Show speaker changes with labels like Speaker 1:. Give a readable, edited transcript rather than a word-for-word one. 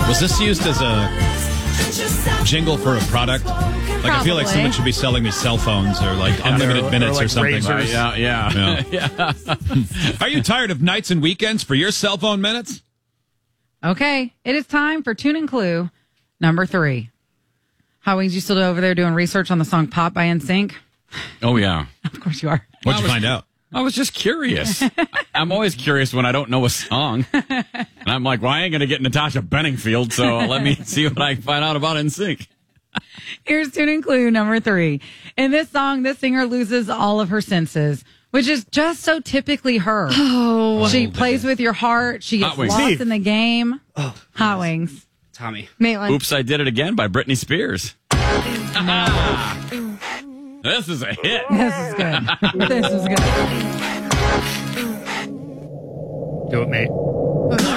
Speaker 1: Was this used as a jingle for a product? Like, I feel like
Speaker 2: Probably.
Speaker 1: someone should be selling me cell phones or like unlimited minutes or,
Speaker 3: like
Speaker 1: something.
Speaker 3: razors.
Speaker 1: Yeah. Are you tired of nights and weekends for your cell phone minutes?
Speaker 2: Okay, it is time for Tune and Clue number 3. Hot Wings, you still over there doing research on the song Pop by NSYNC?
Speaker 4: Oh, yeah.
Speaker 2: Of course you are.
Speaker 1: What'd you find out?
Speaker 4: I was just curious. I'm always curious when I don't know a song. And I'm like, well, I ain't going to get Natasha Bedingfield, so let me see what I can find out about NSYNC.
Speaker 2: Here's Tune and Clue number 3. In this song, this singer loses all of her senses, which is just so typically her.
Speaker 5: Oh.
Speaker 2: She plays with your heart. She gets
Speaker 4: Hot Wings.
Speaker 2: lost
Speaker 3: Steve.
Speaker 2: in the game.
Speaker 5: Oh.
Speaker 2: Hot Wings.
Speaker 5: Tommy.
Speaker 6: Maitland.
Speaker 4: Oops, I Did It Again by Britney Spears. This is a hit.
Speaker 2: This is good. This is good.
Speaker 3: Do it, mate.